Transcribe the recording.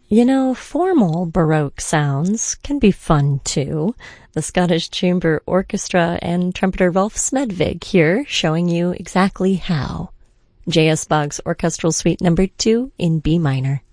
You know, formal Baroque sounds can be fun too. The Scottish Chamber Orchestra and trumpeter Rolf Smedvig here showing you exactly how. J.S. Bach's Orchestral Suite No. 2 in B minor.